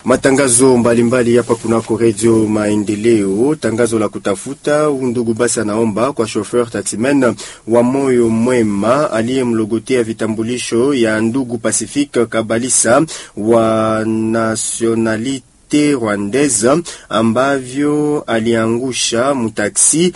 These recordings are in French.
Matangazo mbalimbali hapa kunako Radio Maendeleo. Tangazo la kutafuta ndugu basi anaomba kwa chauffeur taximen wa Moyo Mwema aliyemlogotea vitambulisho ya ndugu Pacifique Kabalisa wa nationalite rwandaise ambavyo aliangusha mtaxi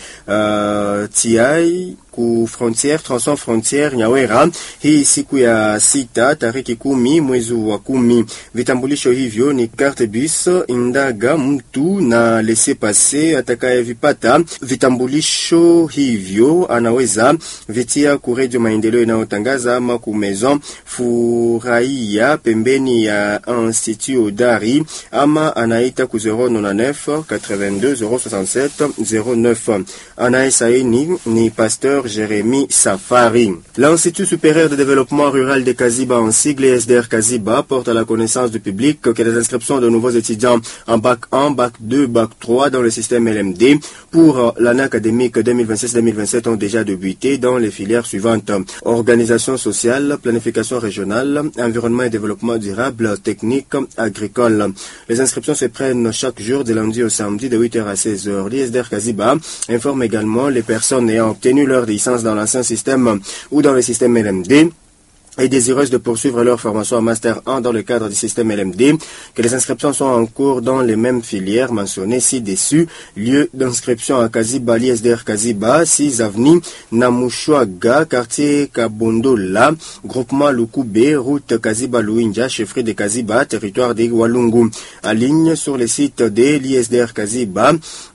TI ku frontière Transon Frontière Nyawera hii siku ya 6 tariki 10 mwezi wa 10. Vitambulisho hivyo ni carte bus, indaga mtu na laisser passer. Atakayevipata vitambulisho hivyo anaweza vitia ku Radio Maendeleo inayotangaza ama ku Maison Furahia pembeni ya Institut Dari, ama anaita ku 099 82 067 09. Anayesaini ni Pasteur Jérémy Safari. L'Institut supérieur de développement rural de Kaziba, en sigle SDR Kaziba, porte à la connaissance du public que les inscriptions de nouveaux étudiants en bac 1, bac 2, bac 3 dans le système LMD pour l'année académique 2026-2027 ont déjà débuté dans les filières suivantes: organisation sociale, planification régionale, environnement et développement durable, technique, agricole. Les inscriptions se prennent chaque jour de lundi au samedi de 8h à 16h. L'ISDR Kaziba informe également les personnes ayant obtenu leur licence dans l'ancien système ou dans le système LMD et désireuses de poursuivre leur formation en Master 1 dans le cadre du système LMD, que les inscriptions sont en cours dans les mêmes filières mentionnées ci-dessus. Lieu d'inscription à Kaziba, l'ISDR Kaziba, 6 avenue Namushwaga, quartier Kabondola, groupement Lukube, route Kaziba Luinja, chefferie de Kaziba, territoire de Walungu. En ligne sur le site de l'ISDR Kaziba,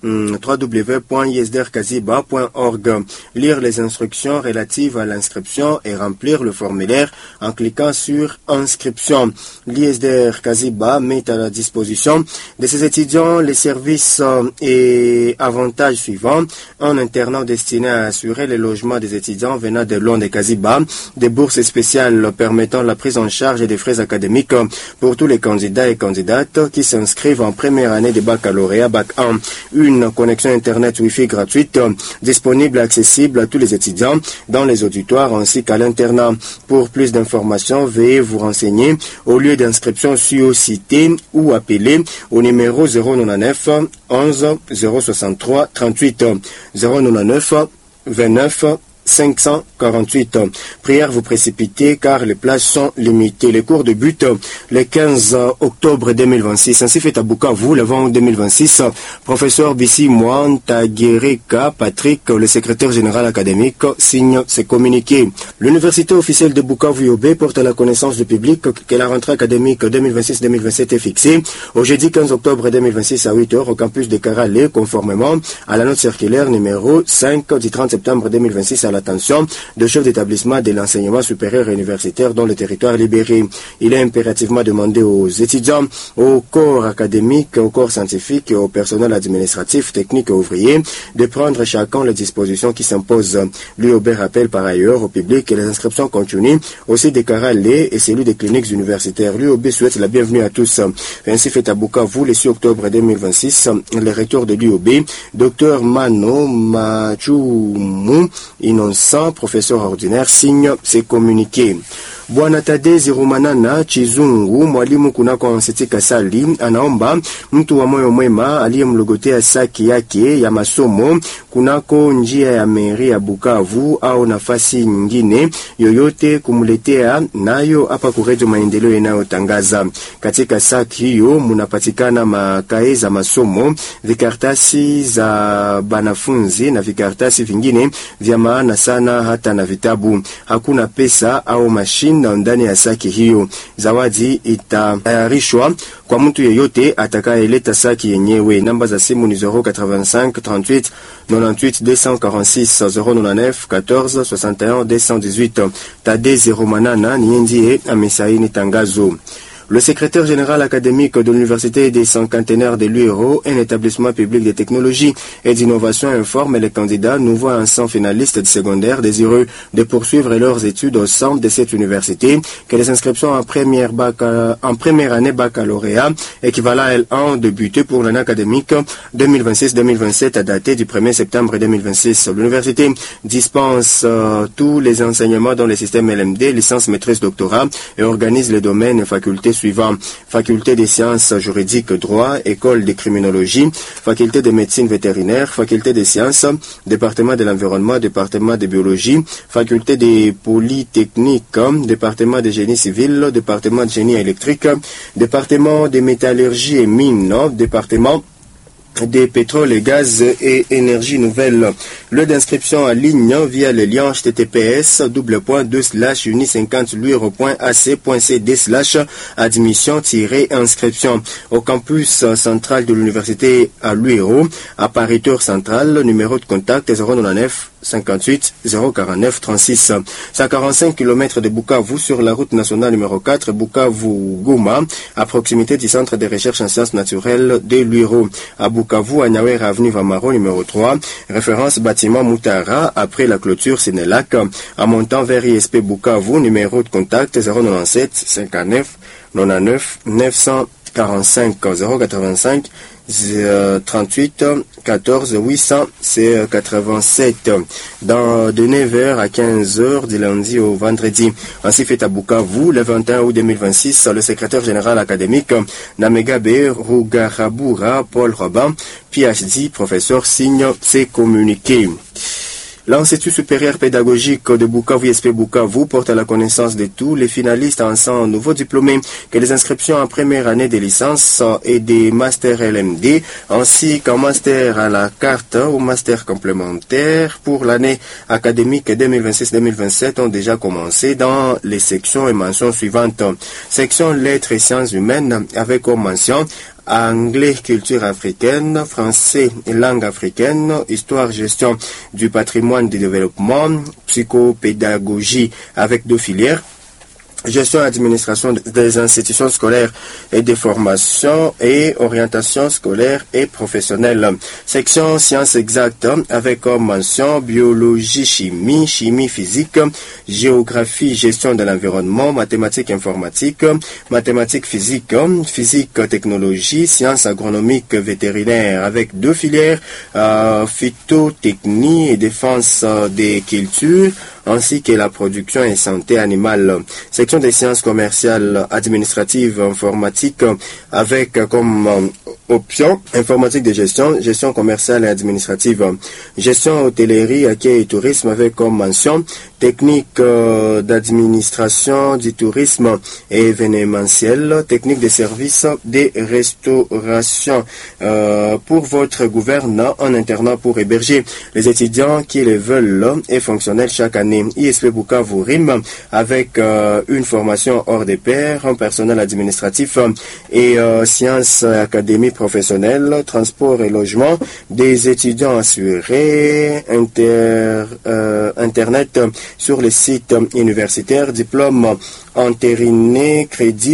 www.isdrkaziba.org. Lire les instructions relatives à l'inscription et remplir le formulaire en cliquant sur inscription. L'ISDR Kaziba met à la disposition de ses étudiants les services et avantages suivants: un internat destiné à assurer le logement des étudiants venant de loin de Kaziba, des bourses spéciales permettant la prise en charge des frais académiques pour tous les candidats et candidates qui s'inscrivent en première année de baccalauréat bac 1, une connexion internet Wi-Fi gratuite disponible et accessible à tous les étudiants dans les auditoires ainsi qu'à l'internat. Pour plus d'informations, veuillez vous renseigner au lieu d'inscription cité ou appeler au numéro 099 11 063 38 099 29 548. Prière vous précipiter car les places sont limitées. Les cours débutent le 15 octobre 2026. Ainsi fait à Bukavu, le 20 2026. Professeur Bissi Mwantagereka Patrick, le secrétaire général académique, signe ce communiqué. L'université officielle de Bukavu Yobe porte à la connaissance du public que la rentrée académique 2026-2027 est fixée au jeudi 15 octobre 2026 à 8h au campus de Karale, conformément à la note circulaire numéro 5 du 30 septembre 2026 à l'attention de chefs d'établissement de l'enseignement supérieur et universitaire dans le territoire libéré. Il est impérativement demandé aux étudiants, aux corps académiques, aux corps scientifiques et au personnel administratif, technique et ouvrier de prendre chacun les dispositions qui s'imposent. L'UOB rappelle par ailleurs au public que les inscriptions continuent aussi des Karalé et celui des cliniques universitaires. L'UOB souhaite la bienvenue à tous. Ainsi fait à Bukavu, le 6 octobre 2026, le recteur de l'UOB, Dr Mano Machumu Innocent, professeur ordinaire, signe ses communiqués. Bwana Tadezi Rumanana Chizungu, mwalimu kunako Nseti Kasali, anaomba mtu wa Moyo Mwema aliyemlogotea saki yake ya masomo kunako njia ya meri ya Bukavu au nafasi nyingine yoyote kumuletea nayo hapa ku Radio Maendeleo inayotangaza. Katika saki hiyo munapatikana makae za masomo, vikartasi za banafunzi na vikartasi vingine vya maana sana, hata na vitabu. Hakuna pesa au mashine na ndani ya saki hiyo. Zawadi itatayarishwa kwa mtu yeyote atakayeleta saki yenyewe. Namba za simu ni 085 38 98 246 099 14 61 218. Tadezi Romanana ni ndiye amesaini tangazo. Le secrétaire général académique de l'Université des Cinquantenaires de l'URO, un établissement public de technologie et d'innovation, informe les candidats nouveaux anciens finalistes de secondaire désireux de poursuivre leurs études au sein de cette université que les inscriptions en première année baccalauréat équivalent à L1 débuté pour l'année académique 2026-2027 à dater du 1er septembre 2026. L'université dispense tous les enseignements dans le système LMD, licence, maîtrise, doctorat et organise les domaines et facultés suivants: faculté des sciences juridiques, droit, école de criminologie, faculté de médecine vétérinaire, faculté des sciences, département de l'environnement, département de biologie, faculté des polytechniques, département de génie civil, département de génie électrique, département de métallurgie et mines, département des pétroles et gaz et énergie nouvelle. Lieu d'inscription en ligne via le lien https://uni50luiro.ac.cd/admission-inscription au campus central de l'université à Luiro, à Paris-Tour central, numéro de contact 099 58 049 36. 145 km de Bukavu sur la route nationale numéro 4 Bukavu-Goma, à proximité du centre de recherche en sciences naturelles de Luiro. À Bukavu, à Nyawera avenue Vamaro numéro 3, référence bâtiment Moutara, après la clôture Sénélac, à montant vers ISP Bukavu, numéro de contact 097 59 99 945 085 38 14 800 c'est 87 de 9h à 15h du lundi au vendredi. Ainsi fait à Bukavu le 21 août 2026 le secrétaire général académique Namegabe Rugarabura Paul Robin, PhD, professeur, signe ses communiqués. L'Institut supérieur pédagogique de Bukavu, ISP Bukavu, porte à la connaissance de tous les finalistes en sang nouveaux diplômés que les inscriptions en première année des licences et des masters LMD, ainsi qu'en master à la carte ou master complémentaire pour l'année académique 2026-2027 ont déjà commencé dans les sections et mentions suivantes. Section lettres et sciences humaines avec comme mention anglais, culture africaine, français et langue africaine, histoire, gestion du patrimoine du développement, psychopédagogie avec 2 filières, gestion et administration des institutions scolaires et des formations et orientation scolaire et professionnelle. Section sciences exactes avec comme mention biologie, chimie, chimie physique, géographie, gestion de l'environnement, mathématiques informatique, mathématiques physique, physique technologie, sciences agronomiques vétérinaires avec 2 filières, phytotechnie et défense des cultures, ainsi que la production et santé animale. Section des sciences commerciales, administratives, informatiques, avec comme option informatique de gestion, gestion commerciale et administrative, gestion hôtellerie, accueil et tourisme avec comme mention technique d'administration du tourisme et événementiel, technique de services de restauration pour votre gouverneur en internat pour héberger les étudiants qui le veulent et fonctionnels chaque année. ISP Bukavu RIM avec une formation hors des pairs, un personnel administratif et sciences académie professionnelle, transport et logement, des étudiants assurés, internet sur les sites universitaires, diplôme entériné, crédit